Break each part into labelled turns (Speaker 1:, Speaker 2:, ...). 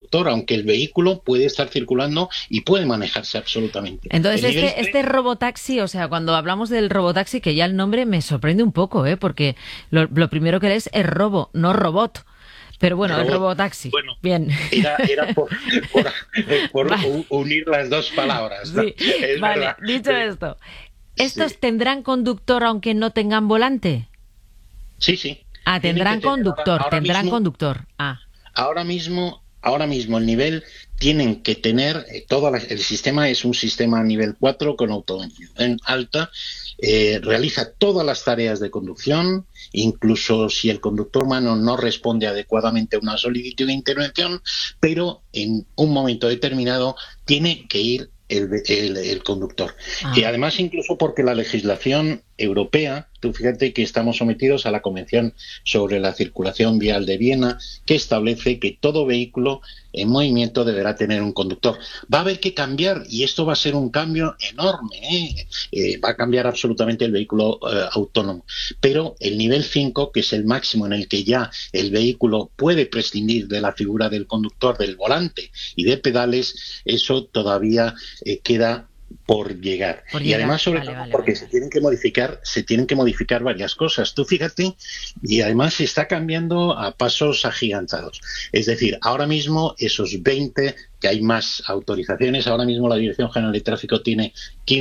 Speaker 1: conductor, aunque el vehículo puede estar circulando y puede manejarse absolutamente.
Speaker 2: Entonces, este robotaxi, o sea, cuando hablamos del robotaxi, que ya el nombre me sorprende un poco, porque lo primero que lees es robo, no robot. Pero bueno, el robotaxi.
Speaker 1: Bueno,
Speaker 2: bien.
Speaker 1: Era por
Speaker 2: Vale.
Speaker 1: unir las dos palabras, ¿no?
Speaker 2: Sí,
Speaker 1: Es
Speaker 2: vale,
Speaker 1: verdad.
Speaker 2: dicho esto, ¿estos
Speaker 1: Sí,
Speaker 2: tendrán conductor aunque no tengan volante?
Speaker 1: sí, sí.
Speaker 2: Ah,
Speaker 1: Tienen que
Speaker 2: tendrán
Speaker 1: tener
Speaker 2: conductor, tendrán conductor. Ah,
Speaker 1: ahora mismo el nivel tienen que tener, el sistema es un sistema nivel 4 con autonomía en alta, realiza todas las tareas de conducción, incluso si el conductor humano no responde adecuadamente a una solicitud de intervención, pero en un momento determinado tiene que ir el conductor. Y
Speaker 2: ah.
Speaker 1: además, incluso porque la legislación europea, tú fíjate que estamos sometidos a la Convención sobre la Circulación Vial de Viena, que establece que todo vehículo en movimiento deberá tener un conductor. Va a haber que cambiar, y esto va a ser un cambio enorme, va a cambiar absolutamente el vehículo autónomo. Pero el nivel 5, que es el máximo en el que ya el vehículo puede prescindir de la figura del conductor, del volante y de pedales, eso todavía queda por llegar.
Speaker 2: Por
Speaker 1: Y
Speaker 2: llegar,
Speaker 1: además, sobre
Speaker 2: vale,
Speaker 1: todo,
Speaker 2: vale,
Speaker 1: porque
Speaker 2: vale.
Speaker 1: se tienen que modificar varias cosas. Tú fíjate, y además se está cambiando a pasos agigantados. Es decir, ahora mismo esos 20, que hay más autorizaciones, ahora mismo la Dirección General de Tráfico tiene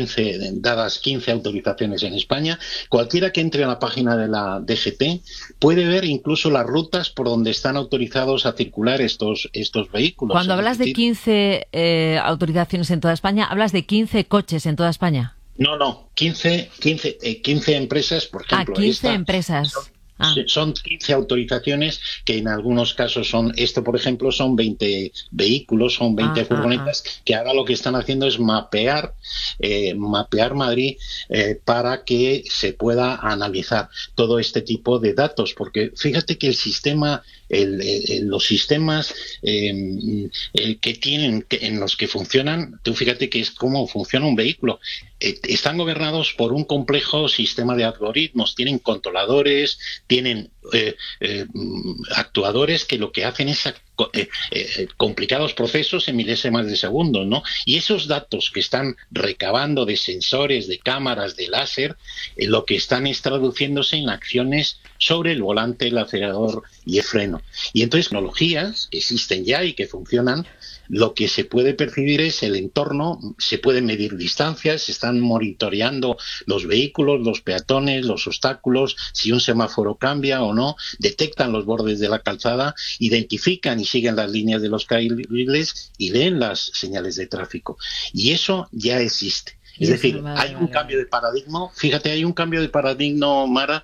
Speaker 1: 15 autorizaciones en España. Cualquiera que entre a la página de la DGT puede ver incluso las rutas por donde están autorizados a circular estos vehículos.
Speaker 2: Cuando
Speaker 1: Es
Speaker 2: hablas de
Speaker 1: decir,
Speaker 2: 15 autorizaciones en toda España, hablas de 15 coches en toda España.
Speaker 1: no, 15 empresas, por
Speaker 2: Ah,
Speaker 1: ejemplo,
Speaker 2: 15
Speaker 1: esta son,
Speaker 2: empresas. Ah,
Speaker 1: son 15 autorizaciones que en algunos casos esto por ejemplo son 20 vehículos, son
Speaker 2: ah,
Speaker 1: 20
Speaker 2: ah, ah.
Speaker 1: furgonetas que ahora lo que están haciendo es mapear Madrid para que se pueda analizar todo este tipo de datos, porque fíjate que el sistema los sistemas que tienen en los que funcionan, tú fíjate que es cómo funciona un vehículo. Están gobernados por un complejo sistema de algoritmos, tienen controladores, tienen actuadores que lo que hacen es complicados procesos en milésimas de segundo, ¿no? Y esos datos que están recabando de sensores, de cámaras, de láser, lo que están es traduciéndose en acciones sobre el volante, el acelerador y el freno. Y entonces tecnologías que existen ya y que funcionan, lo que se puede percibir es el entorno, se pueden medir distancias, se están monitoreando los vehículos, los peatones, los obstáculos, si un semáforo cambia o no, detectan los bordes de la calzada, identifican y siguen las líneas de los carriles y leen las señales de tráfico. Y eso ya existe. Es
Speaker 2: Y eso,
Speaker 1: decir,
Speaker 2: vale,
Speaker 1: hay un
Speaker 2: vale,
Speaker 1: cambio
Speaker 2: vale.
Speaker 1: de paradigma, fíjate, hay un cambio de paradigma, Mara,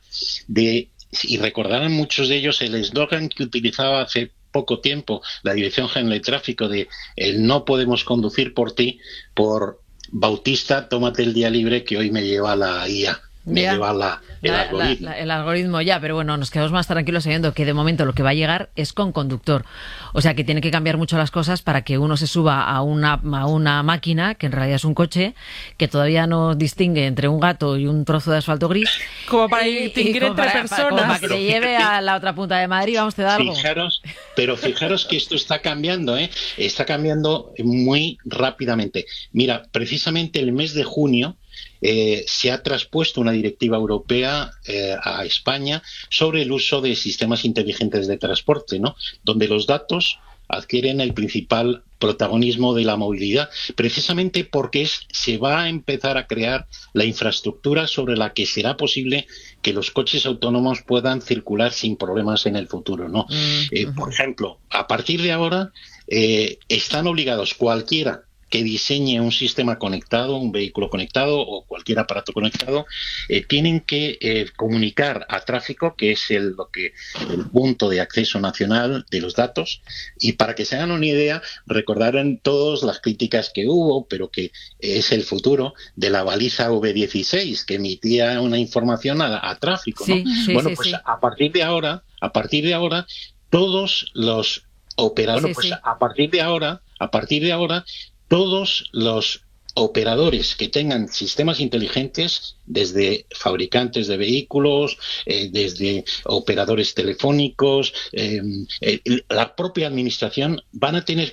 Speaker 1: y recordarán muchos de ellos el eslogan que utilizaba hace poco tiempo la Dirección General de Tráfico de el no podemos conducir por ti, por Bautista, tómate el día libre que hoy me lleva la IA, me
Speaker 2: Ya,
Speaker 1: lleva el algoritmo.
Speaker 2: el algoritmo ya, pero bueno, nos quedamos más tranquilos sabiendo que de momento lo que va a llegar es con conductor. O sea que tiene que cambiar mucho las cosas para que uno se suba a una máquina, que en realidad es un coche, que todavía no distingue entre un gato y un trozo de asfalto gris.
Speaker 3: Como para distinguir
Speaker 2: como
Speaker 3: entre
Speaker 2: como para
Speaker 3: personas.
Speaker 2: que
Speaker 1: Pero
Speaker 2: te lleve
Speaker 1: fíjate,
Speaker 2: a la otra punta de Madrid, vamos, te da algo.
Speaker 1: Fijaros que esto está cambiando, ¿eh? Está cambiando muy rápidamente. Mira, precisamente el mes de junio se ha traspuesto una directiva europea a España sobre el uso de sistemas inteligentes de transporte, ¿no? Donde los datos adquieren el principal protagonismo de la movilidad, precisamente porque se va a empezar a crear la infraestructura sobre la que será posible que los coches autónomos puedan circular sin problemas en el futuro, ¿no? Por ejemplo, a partir de ahora están obligados cualquiera que diseñe un sistema conectado, un vehículo conectado o cualquier aparato conectado, tienen que comunicar a tráfico, que es el punto de acceso nacional de los datos, y para que se hagan una idea, recordarán todas las críticas que hubo, pero que es el futuro de la baliza V16, que emitía una información a tráfico, ¿no?
Speaker 2: Sí, sí,
Speaker 1: Bueno,
Speaker 2: sí,
Speaker 1: pues
Speaker 2: sí.
Speaker 1: a partir de ahora, todos los operadores,
Speaker 2: Sí,
Speaker 1: pues
Speaker 2: sí.
Speaker 1: a partir de ahora, todos los operadores que tengan sistemas inteligentes, desde fabricantes de vehículos, desde operadores telefónicos, la propia administración, van a tener